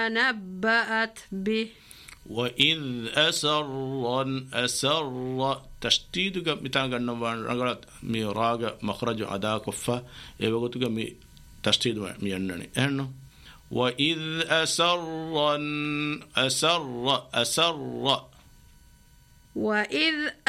نبأت به وإذ أسر تشديد بتاعنا نقول ميراغ مخرج أداة كفة يبغى مي تشديد مينني إنه وإذ أسر وإذ